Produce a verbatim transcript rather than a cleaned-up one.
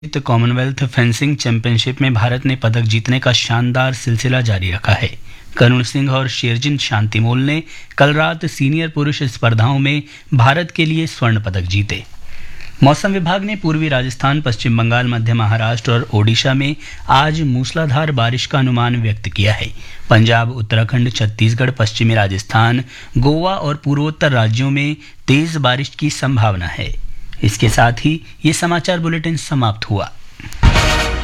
तो Commonwealth fencing championship में भारत ने पदक जीतने का शानदार सिलसिला जारी रखा है। करुण सिंह और शेरजिन शांतिमोल ने कल रात सीनियर पुरुष स्पर्धाओं में भारत के लिए स्वर्ण पदक जीते। मौसम विभाग ने पूर्वी राजस्थान, पश्चिम बंगाल, मध्य महाराष्ट्र और ओडिशा में आज मूसलाधार बारिश का अनुमान व्यक्त किया है। पंजाब, उत्तराखंड, छत्तीसगढ़, पश्चिमी राजस्थान, गोवा और पूर्वोत्तर राज्यों में तेज बारिश की संभावना है। इसके साथ ही ये समाचार बुलेटिन समाप्त हुआ।